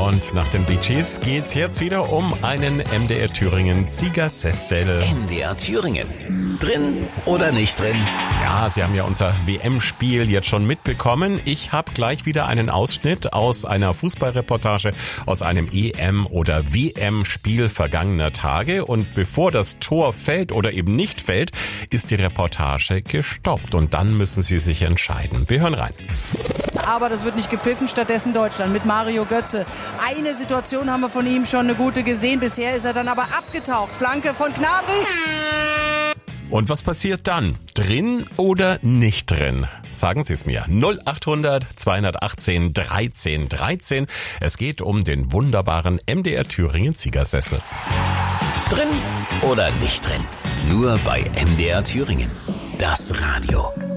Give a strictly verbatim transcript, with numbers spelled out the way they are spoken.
Und nach den Bee Gees geht's jetzt wieder um einen M D R Thüringen Siegersessel. M D R Thüringen. Drin oder nicht drin? Ja, Sie haben ja unser W M-Spiel jetzt schon mitbekommen. Ich habe gleich wieder einen Ausschnitt aus einer Fußballreportage aus einem E M- oder W M-Spiel vergangener Tage. Und bevor das Tor fällt oder eben nicht fällt, ist die Reportage gestoppt. Und dann müssen Sie sich entscheiden. Wir hören rein. Aber das wird nicht gepfiffen, stattdessen Deutschland mit Mario Götze. Eine Situation haben wir von ihm schon eine gute gesehen. Bisher ist er dann aber abgetaucht. Flanke von Gnabry. Und was passiert dann? Drin oder nicht drin? Sagen Sie es mir. null acht hundert zweihundertachtzehn dreizehn dreizehn. Es geht um den wunderbaren M D R Thüringen Siegersessel. Drin oder nicht drin? Nur bei M D R Thüringen. Das Radio.